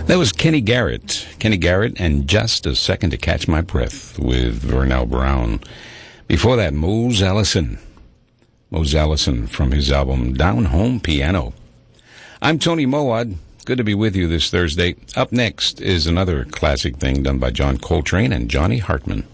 That was Kenny Garrett. Kenny Garrett and Just a Second to Catch My Breath with Vernell Brown. Before that, Mose Allison. Mose Allison from his album Down Home Piano. I'm Tony Mowat. Good to be with you this Thursday. Up next is another classic thing done by John Coltrane and Johnny Hartman.